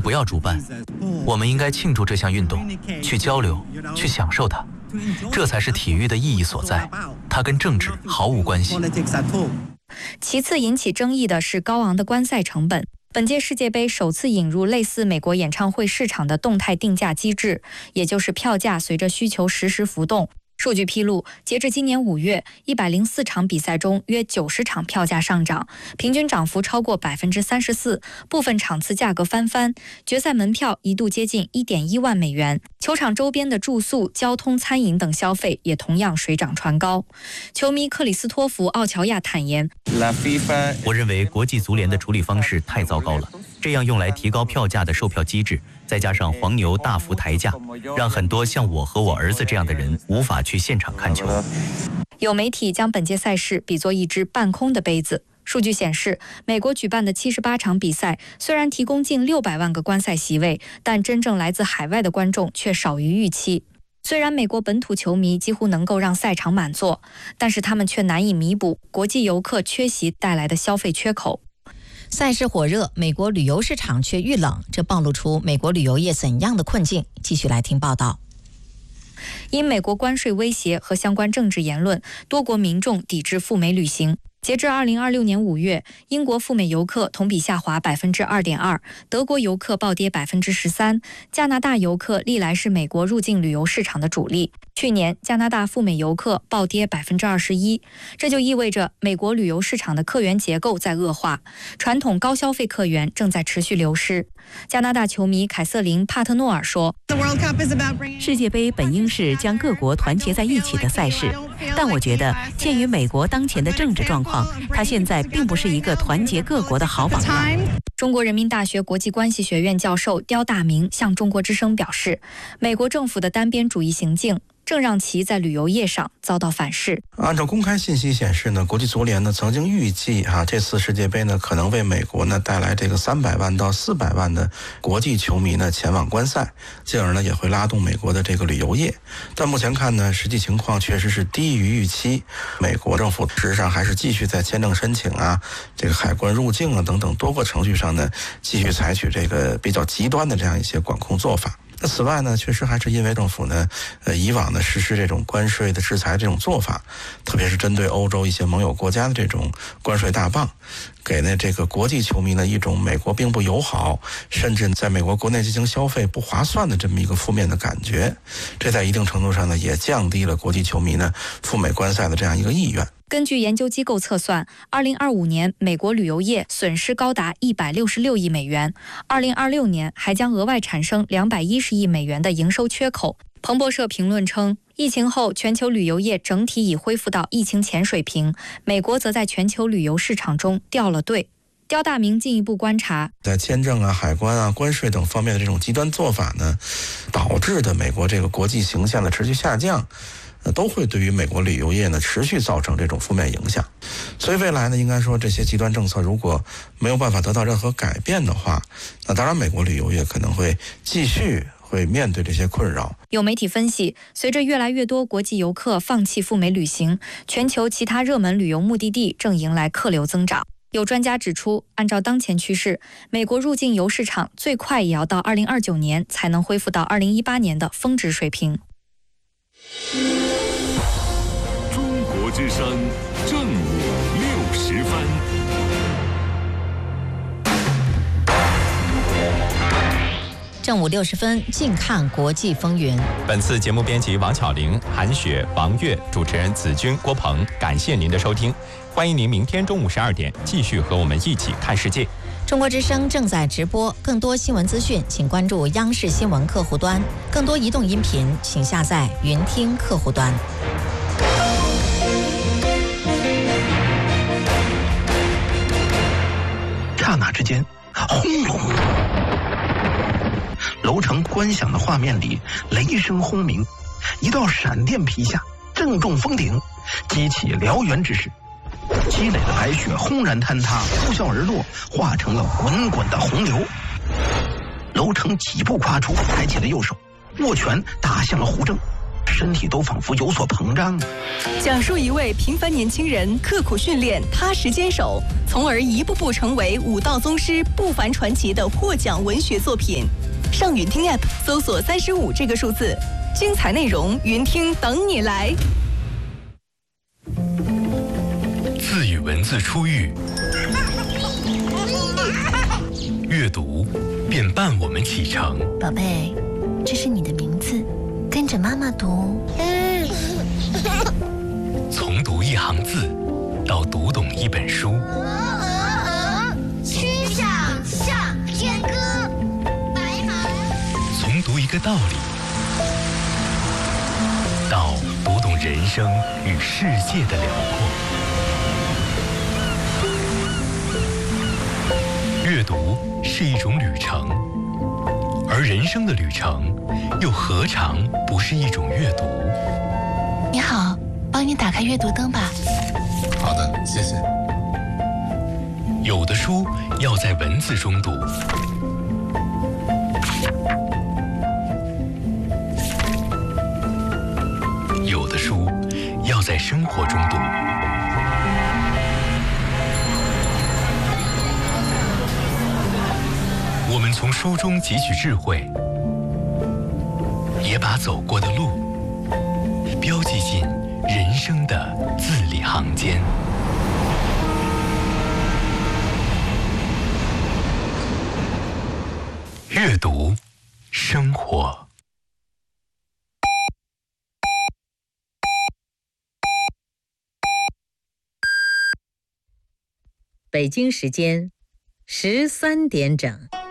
不要主办，我们应该庆祝这项运动，去交流，去享受它，这才是体育的意义所在，它跟政治毫无关系。 其次引起争议的是高昂的观赛成本。本届世界杯首次引入类似美国演唱会市场的动态定价机制，也就是票价随着需求实时浮动。数据披露，截至今年5月，104场比赛中约90场票价上涨，平均涨幅超过34%，部分场次价格翻番。决赛门票一度接近1.1万美元，球场周边的住宿、交通、餐饮等消费也同样水涨船高。球迷克里斯托弗·奥乔亚坦言：“ 我认为国际足联的处理方式太糟糕了，这样用来提高票价的售票机制，再加上黄牛大幅抬价，让很多像我和我儿子这样的人无法去现场看球。” 有媒体将本届赛事比作一只半空的杯子。数据显示，美国举办的78场比赛虽然提供近600万个观赛席位，但真正来自海外的观众却少于预期。虽然美国本土球迷几乎能够让赛场满座，但是他们却难以弥补国际游客缺席带来的消费缺口。 赛事火热，美国旅游市场却遇冷，这暴露出美国旅游业怎样的困境？继续来听报道。 因美国关税威胁和相关政治言论，多国民众抵制赴美旅行。截至2026年5月，英国赴美游客同比下滑2.2%，德国游客暴跌13%，加拿大游客历来是美国入境旅游市场的主力。去年，加拿大赴美游客暴跌21%，这就意味着美国旅游市场的客源结构在恶化，传统高消费客源正在持续流失。加拿大球迷凯瑟琳·帕特诺尔说：“ 世界杯本应是将各国团结在一起的赛事，但我觉得，鉴于美国当前的政治状况，它现在并不是一个团结各国的好榜样。” 中国人民大学国际关系学院教授刁大明向中国之声表示，美国政府的单边主义行径正让其在旅游业上遭到反噬。 按照公开信息显示呢，国际足联呢曾经预计这次世界杯呢可能为美国呢带来这个300万到400万的国际球迷呢前往观赛，进而呢也会拉动美国的这个旅游业。但目前看呢，实际情况确实是低于预期。美国政府事实上还是继续在签证申请这个海关入境等等多个程序上呢，继续采取这个比较极端的这样一些管控做法。那此外呢，确实还是因为政府呢，以往呢实施这种关税的制裁这种做法，特别是针对欧洲一些盟友国家的这种关税大棒，给这个国际球迷呢一种美国并不友好，甚至在美国国内进行消费不划算的这么一个负面的感觉。这在一定程度上呢，也降低了国际球迷呢赴美观赛的这样一个意愿。 根据研究机构测算，2025年美国旅游业损失高达166亿美元，2026年还将额外产生210亿美元的营收缺口。彭博社评论称，疫情后全球旅游业整体已恢复到疫情前水平，美国则在全球旅游市场中掉了队。刁大明进一步观察， 在签证海关关税等方面的这种极端做法呢，导致的美国这个国际形象的持续下降，都会对于美国旅游业呢持续造成这种负面影响。所以未来呢，应该说这些极端政策如果没有办法得到任何改变的话，那当然美国旅游业可能会继续会面对这些困扰。 有媒体分析，随着越来越多国际游客放弃赴美旅行，全球其他热门旅游目的地正迎来客流增长。有专家指出，按照当前趋势，美国入境游市场最快也要到2029年才能恢复到2018年的峰值水平。 中国之声正午60分。 正午60分，近看国际风云。 本次节目编辑王巧玲、韩雪、王悦，主持人子君、郭鹏。感谢您的收听，欢迎您明天中午12点继续和我们一起看世界。 中国之声正在直播，更多新闻资讯请关注央视新闻客户端，更多移动音频请下载云听客户端。 刹那之间，轰隆！楼层观响的画面里，雷声轰鸣，一道闪电劈下，正中峰顶，激起燎原之势。积累的白雪轰然坍塌，呼啸而落，化成了滚滚的洪流。楼层几步跨出，抬起了右手，握拳打向了胡正， 身体都仿佛有所膨胀。 讲述一位平凡年轻人刻苦训练、踏实坚守，从而一步步成为武道宗师不凡传奇的获奖文学作品。上云听 App 搜索35这个数字，精彩内容云听等你来。 自与文字初遇，阅读便伴我们启程。 宝贝，这是你的名字，跟着妈妈读。 从读一行字到读懂一本书， 曲项向天歌，白马。 从读一个道理到读懂人生与世界的辽阔。阅读是一种旅程，而人生的旅程又何尝不是一种阅读？ 你好，帮你打开阅读灯吧。 好的，谢谢。 有的书要在文字中读，有的书要在生活中读。我们从书中汲取智慧，也把走过的路标记进人生的字里行间。阅读，生活。 北京时间13点整。